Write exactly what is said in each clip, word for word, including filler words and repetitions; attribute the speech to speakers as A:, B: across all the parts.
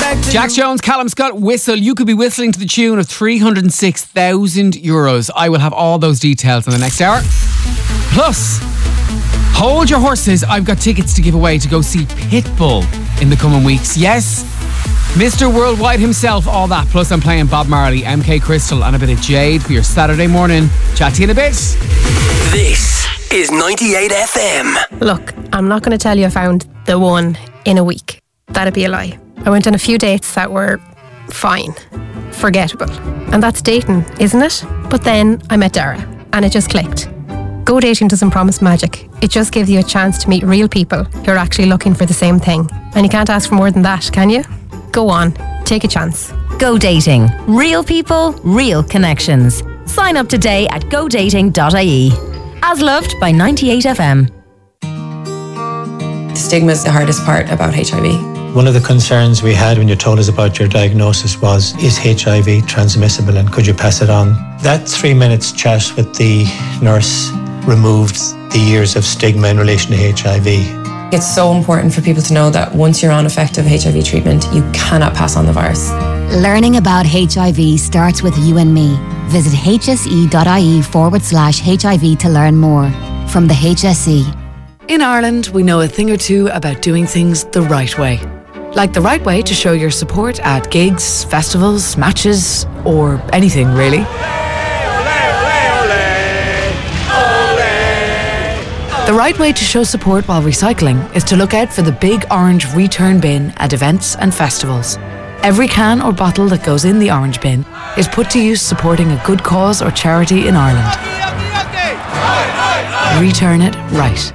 A: Jack Jones, Callum Scott, Whistle. You could be whistling to the tune of three hundred six thousand euros. I will have all those details in the next hour. Plus, hold your horses. I've got tickets to give away to go see Pitbull in the coming weeks. Yes, Mister Worldwide himself, all that. Plus, I'm playing Bob Marley, M K Crystal, and a bit of Jade for your Saturday morning. Chat to you in a bit.
B: This is ninety-eight F M.
C: Look, I'm not going to tell you I found the one in a week. That'd be a lie. I went on a few dates that were fine, forgettable. And that's dating, isn't it? But then I met Dara, and it just clicked. Go dating doesn't promise magic. It just gives you a chance to meet real people who are actually looking for the same thing. And you can't ask for more than that, can you? Go on, take a chance.
D: Go Dating. Real people, real connections. Sign up today at go dating dot I E. As loved by ninety-eight F M.
E: The stigma is the hardest part about H I V.
F: One of the concerns we had when you told us about your diagnosis was, is H I V transmissible and could you pass it on? That three minutes chat with the nurse removed the years of stigma in relation to H I V.
E: It's so important for people to know that once you're on effective H I V treatment, you cannot pass on the virus.
G: Learning about H I V starts with you and me. Visit hse.ie forward slash HIV to learn more. From the H S E.
H: In Ireland, we know a thing or two about doing things the right way. Like the right way to show your support at gigs, festivals, matches, or anything really. The right way to show support while recycling is to look out for the big orange return bin at events and festivals. Every can or bottle that goes in the orange bin is put to use supporting a good cause or charity in Ireland. Return it right.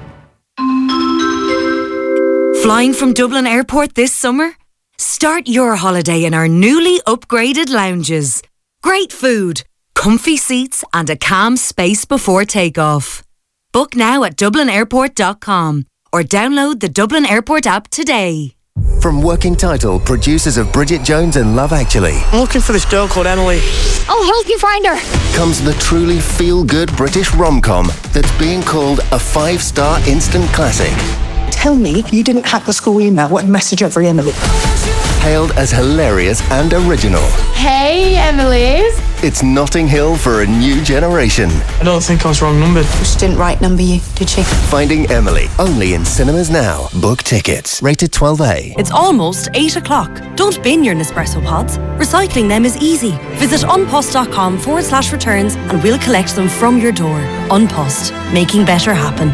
D: Flying from Dublin Airport this summer? Start your holiday in our newly upgraded lounges. Great food, comfy seats and a calm space before takeoff. Book now at dublin airport dot com or download the Dublin Airport app today.
B: From Working Title, producers of Bridget Jones and Love Actually.
I: I'm looking for this girl called Emily.
G: I'll help you find her.
B: Comes the truly feel-good British rom-com that's being called a five-star instant classic.
J: Tell me you didn't hack the school email. What message over Emily?
B: Hailed as hilarious and original.
K: Hey, Emily's.
B: It's Notting Hill for a new generation.
I: I don't think I was wrong numbered.
J: She didn't right number you, did she?
B: Finding Emily, only in cinemas now. Book tickets. Rated twelve A.
D: It's almost eight o'clock. Don't bin your Nespresso pods. Recycling them is easy. Visit unpost.com forward slash returns and we'll collect them from your door. Unpost. Making better happen.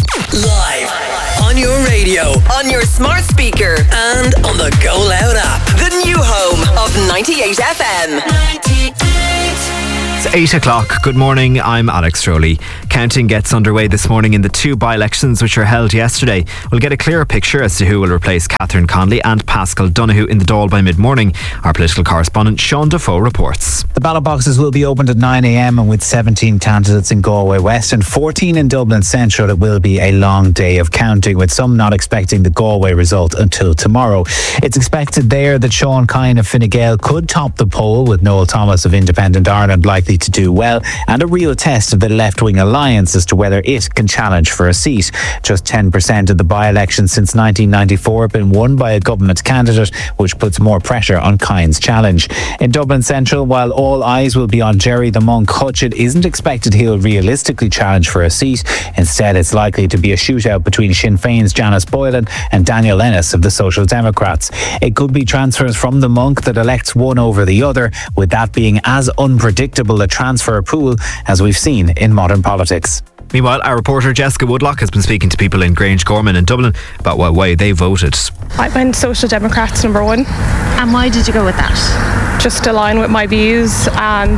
B: Live. On your radio, on your smart speaker, and on the Go Loud app. The new home of ninety-eight F M. ninety-eight.
L: It's eight o'clock. Good morning, I'm Alex Rowley. Counting gets underway this morning in the two by-elections which were held yesterday. We'll get a clearer picture as to who will replace Catherine Connolly and Pascal Donoghue in the Dáil by mid-morning. Our political correspondent Sean Defoe reports.
M: The ballot boxes will be opened at nine a m and with seventeen candidates in Galway West and fourteen in Dublin Central, it will be a long day of counting, with some not expecting the Galway result until tomorrow. It's expected there that Sean Kine of Fine Gael could top the poll, with Noel Thomas of Independent Ireland likely to do well, and a real test of the left-wing alliance as to whether it can challenge for a seat. Just ten percent of the by-elections since nineteen ninety-four have been won by a government candidate, which puts more pressure on Kine's challenge. In Dublin Central, while all eyes will be on Jerry the Monk Hutch, it isn't expected he'll realistically challenge for a seat. Instead, it's likely to be a shootout between Sinn Féin's Janice Boylan and Daniel Ennis of the Social Democrats. It could be transfers from the Monk that elects one over the other, with that being as unpredictable a transfer pool as we've seen in modern politics.
L: Meanwhile, our reporter Jessica Woodlock has been speaking to people in Grange Gorman in Dublin about what way they voted.
N: I went Social Democrats number one.
O: And why did you go with that?
N: Just align with my views and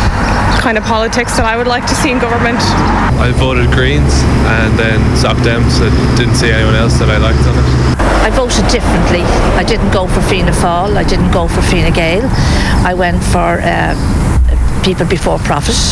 N: kind of politics that I would like to see in government.
P: I voted Greens and then Stop Dems. I didn't see anyone else that I liked on it.
O: I voted differently. I didn't go for Fianna Fáil. I didn't go for Fine Gael. I went for uh, People Before Profit.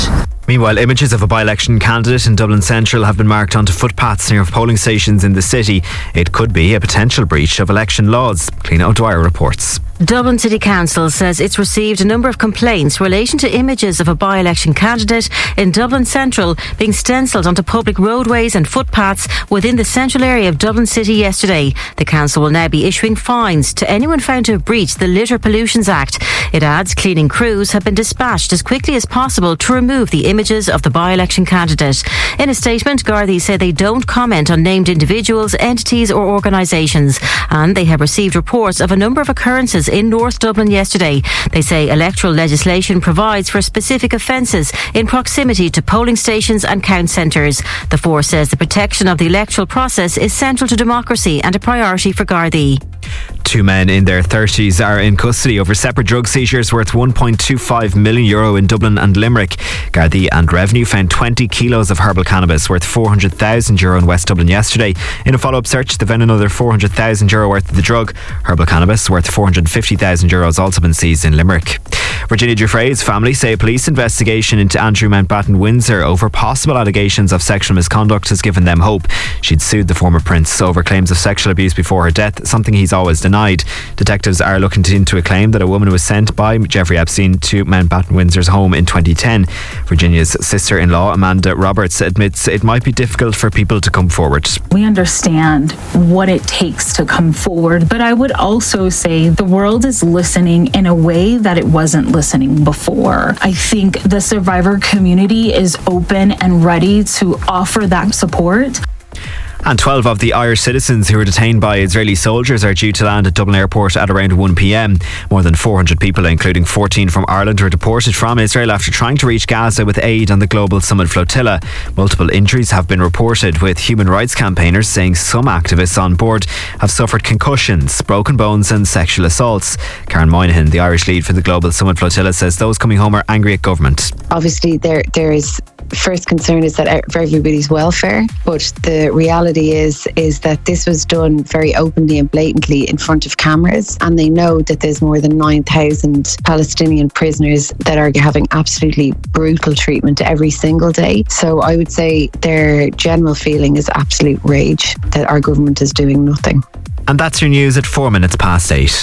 L: Meanwhile, images of a by-election candidate in Dublin Central have been marked onto footpaths near polling stations in the city. It could be a potential breach of election laws. Cliona O'Dwyer reports.
Q: Dublin City Council says it's received a number of complaints relating to images of a by-election candidate in Dublin Central being stencilled onto public roadways and footpaths within the central area of Dublin City yesterday. The council will now be issuing fines to anyone found to have breached the Litter Pollutions Act. It adds cleaning crews have been dispatched as quickly as possible to remove the images of the by-election candidate. In a statement, Gardaí say they don't comment on named individuals, entities or organisations, and they have received reports of a number of occurrences in North Dublin yesterday. They say electoral legislation provides for specific offences in proximity to polling stations and count centres. The force says the protection of the electoral process is central to democracy and a priority for Gardaí.
L: Two men in their thirties are in custody over separate drug seizures worth one point two five million euro in Dublin and Limerick. Gardaí and Revenue found twenty kilos of herbal cannabis worth four hundred thousand euro in West Dublin yesterday. In a follow-up search, they found another four hundred thousand euro worth of the drug. Herbal cannabis worth four hundred fifty thousand euro has also been seized in Limerick. Virginia Giuffre's family say a police investigation into Andrew Mountbatten Windsor over possible allegations of sexual misconduct has given them hope. She'd sued the former prince over claims of sexual abuse before her death, something he's always denied. Detectives are looking into a claim that a woman was sent by Jeffrey Epstein to Mountbatten Windsor's home in twenty ten. Virginia's sister-in-law, Amanda Roberts, admits it might be difficult for people to come forward.
R: We understand what it takes to come forward, but I would also say the world is listening in a way that it wasn't listening before. I think the survivor community is open and ready to offer that support.
L: And twelve of the Irish citizens who were detained by Israeli soldiers are due to land at Dublin Airport at around one p.m. More than four hundred people, including fourteen from Ireland, were deported from Israel after trying to reach Gaza with aid on the Global Summit flotilla. Multiple injuries have been reported, with human rights campaigners saying some activists on board have suffered concussions, broken bones and sexual assaults. Karen Moynihan, the Irish lead for the Global Summit flotilla, says those coming home are angry at government.
S: Obviously, there there is first concern is that for everybody's welfare, but the reality is is that this was done very openly and blatantly in front of cameras, and they know that there's more than nine thousand Palestinian prisoners that are having absolutely brutal treatment every single day. So I would say their general feeling is absolute rage that our government is doing nothing.
L: And that's your news at four minutes past eight.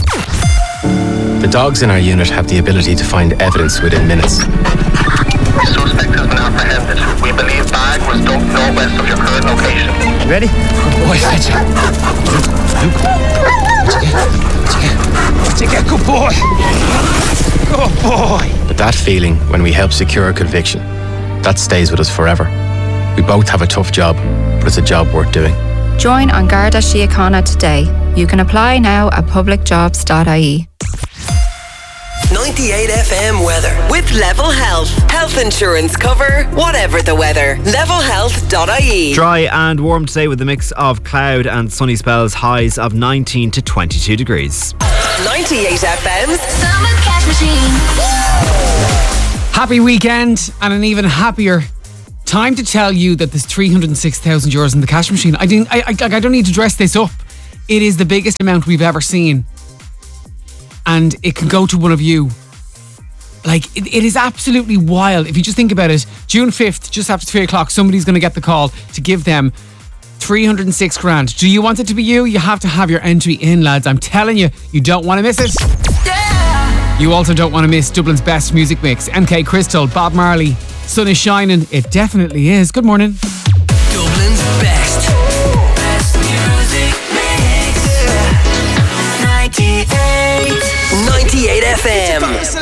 T: The dogs in our unit have the ability to find evidence within minutes.
U: Suspect has been apprehended. We believe bag was dumped northwest of your current location.
T: Ready?
U: Good boy, Fletcher.
T: Luke.
U: What'd you get? Good boy. Good boy.
T: But that feeling when we help secure a conviction, that stays with us forever. We both have a tough job, but it's a job worth doing.
V: Join An Garda Síochána today. You can apply now at public jobs dot I E.
B: ninety-eight F M weather with Level Health. Health insurance cover, whatever the weather. level health dot I E.
L: Dry and warm today with a mix of cloud and sunny spells, highs of nineteen to twenty-two degrees.
B: ninety-eight F M's
A: Summer Cash Machine. Happy weekend and an even happier time to tell you that there's three hundred six thousand euros in the cash machine. I didn't. I, I, I don't need to dress this up. It is the biggest amount we've ever seen. And it can go to one of you. Like, it, it is absolutely wild. If you just think about it, June fifth, just after three o'clock, somebody's going to get the call to give them three hundred six grand. Do you want it to be you? You have to have your entry in, lads. I'm telling you, you don't want to miss it. Yeah. You also don't want to miss Dublin's best music mix. M K Crystal, Bob Marley, Sun is Shining. It definitely is. Good morning.
B: Dublin's best. Best music mix. ninety-eight. ninety-eight F M.